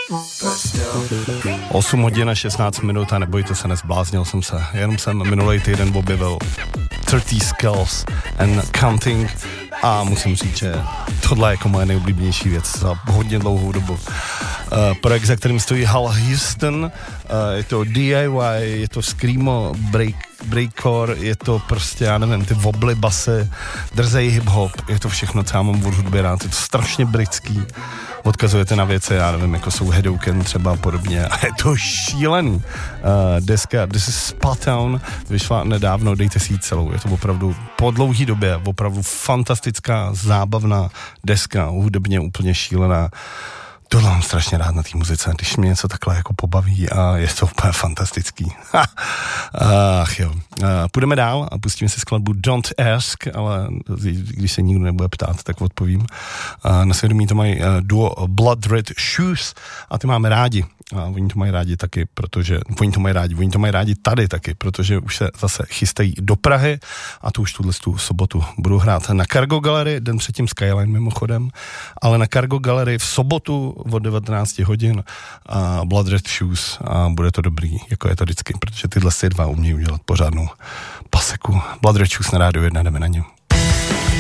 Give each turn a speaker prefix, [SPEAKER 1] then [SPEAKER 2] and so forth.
[SPEAKER 1] 8 hodin a 16 minut a nebojte se, nezbláznil jsem se. Jenom jsem minulý týden objevil 30 Skills and Counting a musím říct, že tohle je jako moje nejoblíbenější věc za hodně dlouhou dobu. Projekt, za kterým stojí Hal Houston, je to DIY, je to screamo, breakcore, je to prostě, já nevím, ty wobly, basy, drzej hip-hop, je to všechno, co já mám v hudbě rád, je to strašně britský, odkazujete na věci, já nevím, jako jsou Hadouken třeba podobně a je to šílený. Deska This is Spot Town vyšla nedávno, dejte si ji celou, je to opravdu po dlouhý době, opravdu fantastická, zábavná deska, hudebně úplně šílená. Tohle mám strašně rád na té muzice, když mě něco takhle jako pobaví a je to úplně fantastický. Ach jo. Půjdeme dál a pustíme si skladbu Don't Ask, ale když se nikdo nebude ptát, tak odpovím. Na svědomí to mají duo Blood Red Shoes a ty máme rádi. A oni to mají rádi taky, protože oni to mají rádi tady taky, protože už se zase chystají do Prahy a tu už tu sobotu budu hrát na Cargo Gallery, den předtím Skyline mimochodem, ale na Cargo Gallery v sobotu od 19 hodin a Blood Red Shoes a bude to dobrý, jako je to vždycky, protože tyhle si dva umějí udělat pořádnou paseku. Blood Red Shoes na rádiu 1, jdeme na ně.